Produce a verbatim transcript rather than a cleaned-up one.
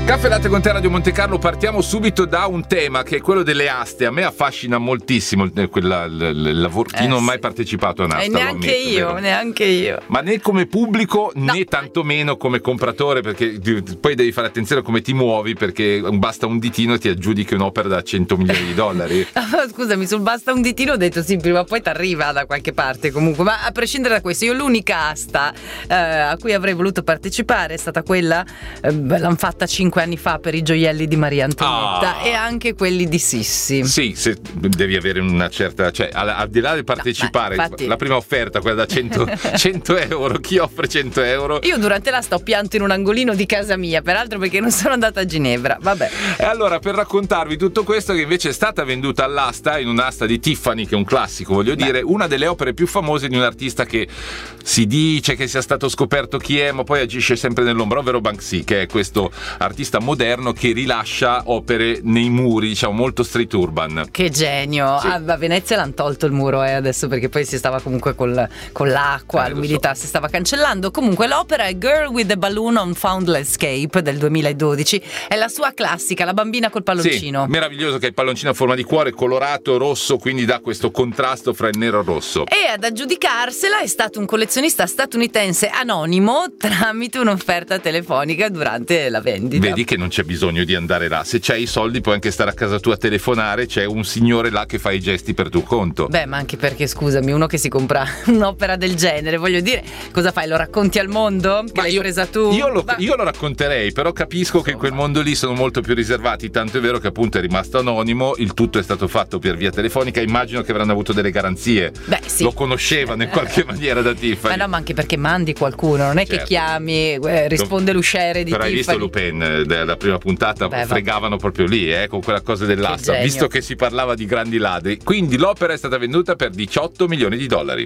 Caffè Latte con te, Radio Monte Carlo. Partiamo subito da un tema che è quello delle aste. A me affascina moltissimo quella, l, l, lavoro. Chi eh, non ha sì. mai partecipato a un'asta? E neanche ammetto, io, vero? neanche io. Ma né come pubblico no. né tantomeno come compratore, perché poi devi fare attenzione a come ti muovi, perché basta un ditino e ti aggiudichi un'opera da cento milioni di dollari. Scusami, sul basta un ditino ho detto sì, prima o poi ti arriva da qualche parte comunque. Ma a prescindere da questo, io l'unica asta eh, a cui avrei voluto partecipare è stata quella, eh, l'hanno fatta cinque anni fa per i gioielli di Maria Antonietta ah. e anche quelli di Sissi. Sì, se devi avere una certa, cioè al, al di là di partecipare, no, infatti... la prima offerta, quella da cento, cento euro, chi offre cento euro? Io durante l'asta ho pianto in un angolino di casa mia, peraltro perché non sono andata a Ginevra, vabbè. E allora, per raccontarvi tutto questo, che invece è stata venduta all'asta, in un'asta di Tiffany, che è un classico, voglio Beh. dire, una delle opere più famose di un artista che si dice che sia stato scoperto chi è, ma poi agisce sempre nell'ombra, ovvero Banksy, che è questo artista moderno che rilascia opere nei muri, diciamo molto street urban. Che genio. Sì. A Venezia l'hanno tolto il muro eh, adesso, perché poi si stava comunque col, con l'acqua, eh, l'umidità so. si stava cancellando. Comunque l'opera è Girl with the Balloon on Found Landscape del duemiladodici, è la sua classica, la bambina col palloncino. Sì, meraviglioso, che è il palloncino a forma di cuore, colorato rosso, quindi dà questo contrasto fra il nero e il rosso. E ad aggiudicarsela è stato un collezionista statunitense anonimo tramite un'offerta telefonica durante la vendita. Vedi che non c'è bisogno di andare là, se c'hai i soldi puoi anche stare a casa tua a telefonare, c'è un signore là che fa i gesti per tuo conto. Beh, ma anche perché, scusami, uno che si compra un'opera del genere, voglio dire, cosa fai? Lo racconti al mondo? Che Ma l'hai io, presa tu? Io lo, io lo racconterei, però capisco Insomma. che in quel mondo lì sono molto più riservati, tanto è vero che appunto è rimasto anonimo, il tutto è stato fatto per via telefonica, immagino che avranno avuto delle garanzie. Beh, sì. Lo conoscevano in qualche maniera da Tiffany. Ma no, ma anche perché mandi qualcuno, non è certo. che chiami, eh, risponde l'usciere di però Tiffany. Però hai visto Lupin, della prima puntata, Beh, fregavano proprio lì, eh, con quella cosa dell'asta, visto che si parlava di grandi ladri. Quindi l'opera è stata venduta per diciotto milioni di dollari.